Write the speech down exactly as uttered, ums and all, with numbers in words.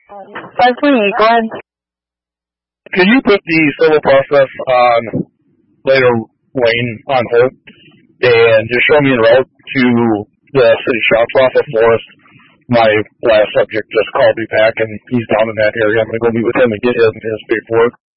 five twenty-eight, go ahead. Could you put the civil process on later lane on hold and just show me the route to the city shops off of Forest? My last subject just called me back, and he's down in that area. I'm going to go meet with him and get his, his paperwork.